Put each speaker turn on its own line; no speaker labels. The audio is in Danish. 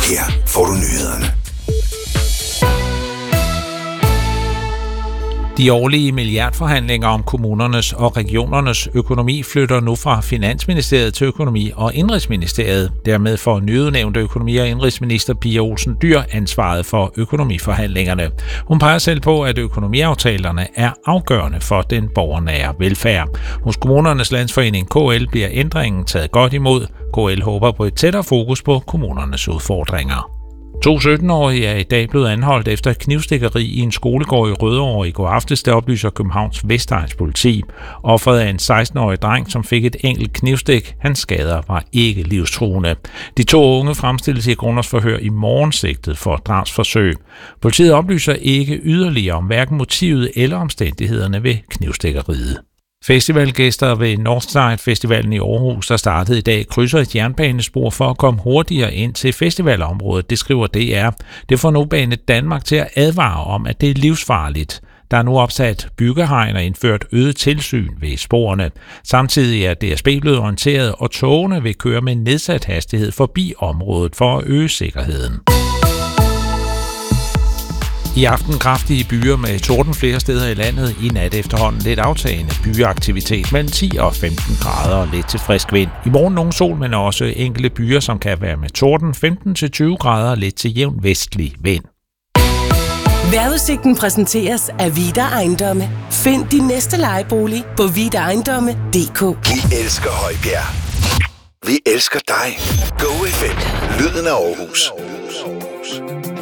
Her får du nyhederne.
De årlige milliardforhandlinger om kommunernes og regionernes økonomi flytter nu fra Finansministeriet til Økonomi- og Indenrigsministeriet. Dermed får nyudnævnte økonomi- og indenrigsminister Pia Olsen Dyhr ansvaret for økonomiforhandlingerne. Hun peger selv på, at økonomiaftalerne er afgørende for den borgernære velfærd. Hos Kommunernes Landsforening KL bliver ændringen taget godt imod. KL håber på et tættere fokus på kommunernes udfordringer. 2 17-årige er i dag blevet anholdt efter et knivstikkeri i en skolegård i Rødovre i går aftes, der oplyser Københavns Vestegns politi. Offeret er en 16-årig dreng, som fik et enkelt knivstik. Hans skader var ikke livstruende. De 2 unge fremstilles i grundlovsforhør i morgen sigtet for drabsforsøg. Politiet oplyser ikke yderligere om hverken motivet eller omstændighederne ved knivstikkeriet. Festivalgæster ved Northside Festivalen i Aarhus, der startede i dag, krydser et jernbanespor for at komme hurtigere ind til festivalområdet, det skriver DR. Det får nu Banet Danmark til at advare om, at det er livsfarligt. Der er nu opsat byggehegn og indført øget tilsyn ved sporene. Samtidig er DSB blevet orienteret, og togene vil køre med nedsat hastighed forbi området for at øge sikkerheden. I aften kraftige byer med torden flere steder i landet. I nat efterhånden lidt aftagende byeaktivitet mellem 10 og 15 grader og lidt til frisk vind. I morgen nogen sol, men også enkelte byer, som kan være med torden 15 til 20 grader og lidt til jævn vestlig vind.
Vejrudsigten præsenteres af Vida Ejendomme. Find din næste lejebolig på vidaejendomme.dk.
Vi elsker Højbjerg. Vi elsker dig. Go FM. Lyden af Aarhus.